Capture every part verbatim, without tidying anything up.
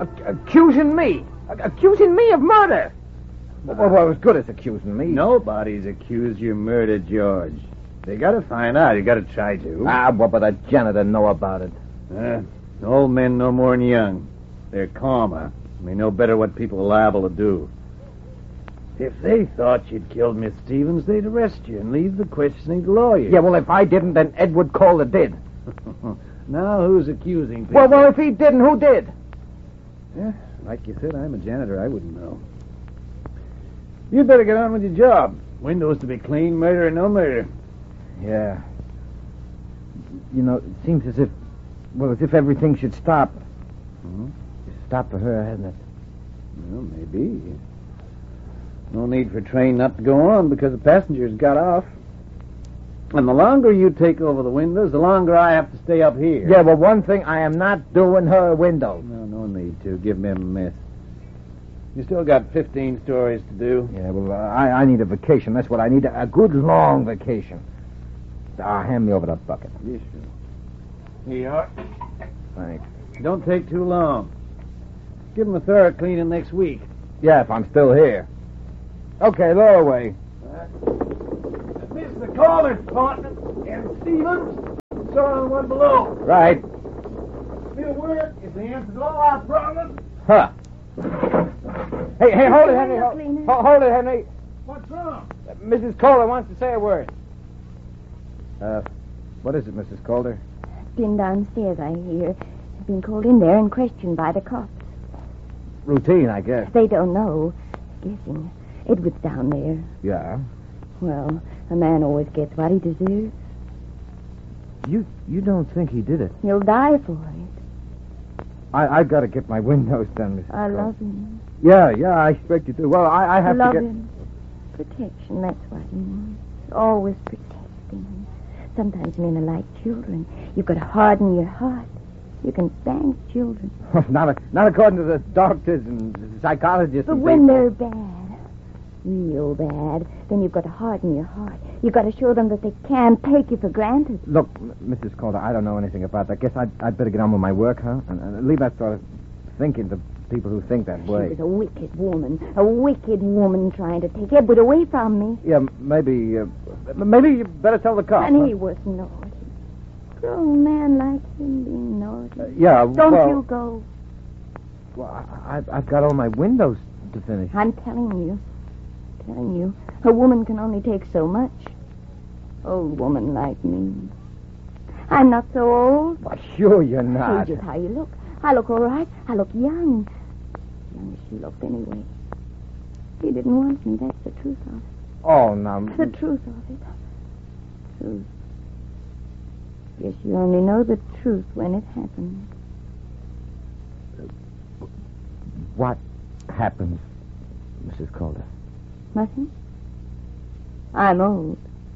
A- accusing me? A- accusing me of murder? Well, well, well, as good as accusing me. Nobody's accused you murdered George. They gotta find out. You gotta try to. Ah, what would the janitor know about it? Uh, old men no more than young. They're calmer. They know better what people are liable to do. If they thought you'd killed Miss Stevens, they'd arrest you and leave the questioning to lawyers. Yeah, well, if I didn't, then Edward Calder did. Now who's accusing people? Well, well, if he didn't, who did? Yeah, like you said, I'm a janitor. I wouldn't know. You'd better get on with your job. Windows to be clean, murder or no murder. Yeah. You know, it seems as if, well, as if everything should stop. Mm-hmm. Stop for her, hasn't it? Well, maybe. No need for train not to go on because the passengers got off. And the longer you take over the windows, the longer I have to stay up here. Yeah, well, one thing, I am not doing her windows. No, no need to. Give me a miss. You still got fifteen stories to do. Yeah, well, uh, I, I need a vacation. That's what I need, a, a good long vacation. Ah, hand me over that bucket. Yes, sure. Here you are. Thanks. Don't take too long. Give them a thorough cleaning next week. Yeah, if I'm still here. Okay, lower away. Mister Calder's apartment and Stevens. It's on one below. Right. Still work is the answer to all our problems. Huh. Hey, hey, hold it, Henry. Window Hold, cleaner. hold, hold it, Henry. What's wrong? Uh, Missus Calder wants to say a word. Uh, what is it, Missus Calder? Been downstairs, I hear. Been called in there and questioned by the cops. Routine, I guess. They don't know. Guessing. Edward's down there. Yeah. Well, a man always gets what he deserves. You you don't think he did it? He'll die for it. I I gotta get my windows done, Missus I Calder. love him. Yeah, yeah, I expect you to. Well, I, I have love to get... him. Protection, that's what he wants. Always protecting him. Sometimes men are like children. You've got to harden your heart. You can spank children. not, a, not according to the doctors and psychologists. But and when people. they're bad, real bad, then you've got to harden your heart. You've got to show them that they can't take you for granted. Look, M- Missus Calder, I don't know anything about that. Guess I'd, I'd better get on with my work, huh? And, and leave that sort of thinking to people who think that way. She was a wicked woman. A wicked woman trying to take Edward away from me. Yeah, maybe, uh, maybe you better tell the cops. And huh? he was naughty. Grown man like him being naughty. Uh, yeah, Don't well, you go. well I, I've, I've got all my windows to finish. I'm telling you. Telling you. A woman can only take so much. Old woman like me. I'm not so old. Well, sure you're not. Hey, just how you look. I look all right. I look young. Young as she looked anyway. He didn't want me. That's the truth of it. Oh, no. The truth of it. Truth. Guess you only know the truth when it happens. What happens, Missus Calder? Nothing? I'm old.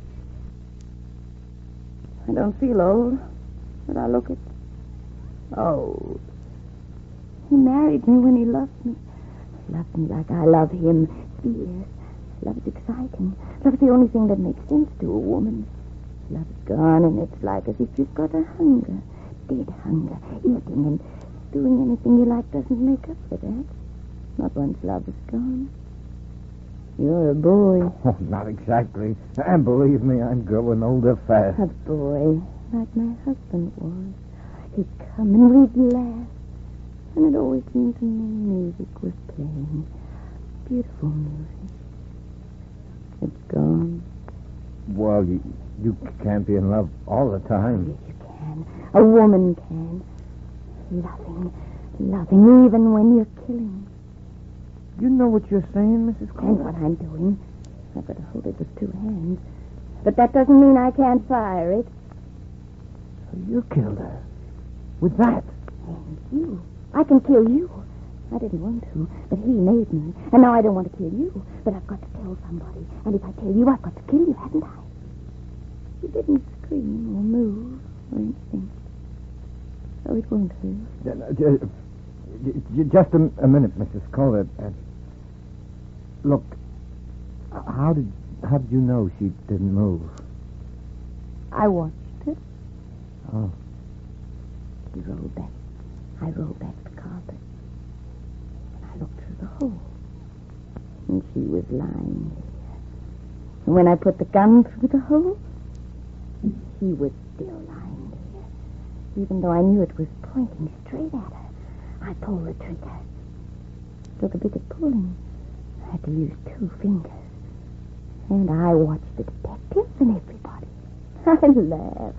I don't feel old, but I look it. Old. He married me when he loved me. Loved me like I love him. Fierce. Love's exciting. Love's the only thing that makes sense to a woman. Love's gone, and it's like as if you've got a hunger. Dead hunger. Eating and doing anything you like doesn't make up for that. Not once love is gone. You're a boy. Oh, not exactly. And believe me, I'm growing older fast. A boy, like my husband was. He'd come and we'd laugh. And it always seemed to me music was playing. Beautiful music. It's gone. Well, you, you can't be in love all the time. Yes, you can. A woman can. Loving, loving, even when you're killing. You know what you're saying, Missus And Calder? what I'm doing. I've got to hold it with two hands. But that doesn't mean I can't fire it. So you killed her. With that? And you. I can kill you. I didn't want to, but he made me. And now I don't want to kill you, but I've got to tell somebody. And if I tell you, I've got to kill you, haven't I? You didn't scream or move or anything. So it won't hurt. Uh, j- j- j- Just a, a minute, Missus Calder. Uh, look, uh, how did how did you know she didn't move? I watched it. Oh. He rolled back. I rolled back the carpet. hole. And she was lying there. And when I put the gun through the hole, she was still lying there. Even though I knew it was pointing straight at her, I pulled the trigger. It took a bit of pulling. I had to use two fingers. And I watched the detectives and everybody. I laughed.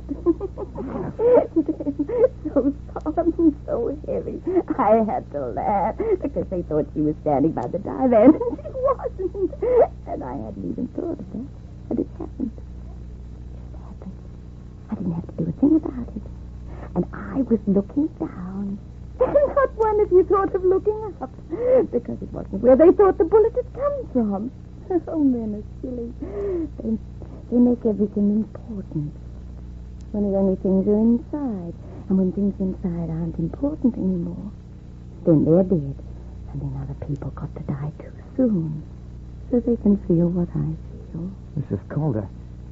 So solemn and so heavy. I had to laugh because they thought she was standing by the divan and she wasn't. And I hadn't even thought of that. And it happened. It happened. I didn't have to do a thing about it. And I was looking down. And not one of you thought of looking up. Because it wasn't where they thought the bullet had come from. Oh, men are silly. They, they make everything important. When the only things are inside. And when things inside aren't important anymore, then they're dead. And then other people got to die too soon. So they can feel what I feel. Missus Calder.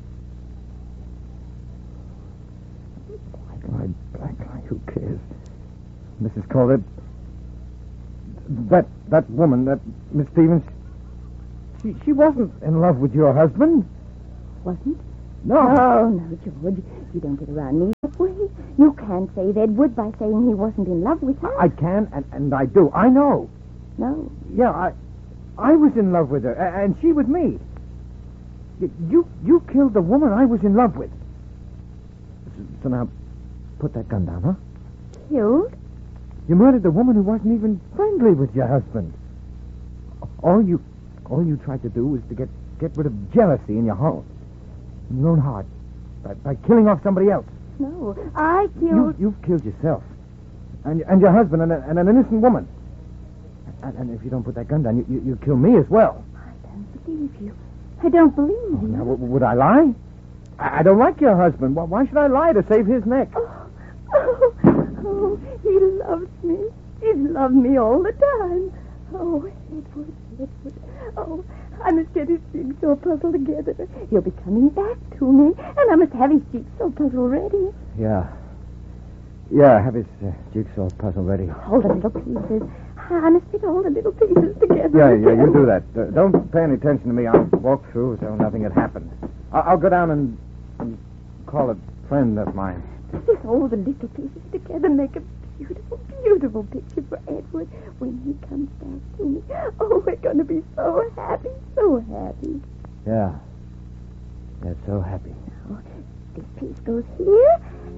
Black lie, black lie, who cares? Missus Calder, that, that woman, that Miss Stevens, she, she wasn't in love with your husband. Wasn't? No. Oh, no, George. You don't get around me that way. You can't save Edward by saying he wasn't in love with her. I can, and, and I do. I know. No. Yeah, I I was in love with her, a- and she with me. Y- You you killed the woman I was in love with. So now, put that gun down, huh? Killed? You murdered the woman who wasn't even friendly with your husband. All you all you tried to do was to get, get rid of jealousy in your home. In your own heart. By, by killing off somebody else. No, I You, killed... you've killed yourself. And, and your husband and, a, and an innocent woman. And, and if you don't put that gun down, you, you, you kill me as well. I don't believe you. I don't believe Oh, you. now, w- would I lie? I, I don't like your husband. Why, why should I lie to save his neck? Oh, oh, oh, he loves me. He's loved me all the time. Oh, Edward, Edward. Oh, I must get his jigsaw puzzle together. He'll be coming back to me, and I must have his jigsaw puzzle ready. Yeah. Yeah, have his uh, jigsaw puzzle ready. All the little pieces. I must get all the little pieces together. Yeah, yeah, you do that. Uh, don't pay any attention to me. I'll walk through as though nothing had happened. I'll, I'll go down and, and call a friend of mine. Just all the little pieces together make a beautiful, beautiful picture for Edward when he comes back to me. Oh, we're going to be so happy, so happy. Yeah. They're so happy. Now, this piece goes here,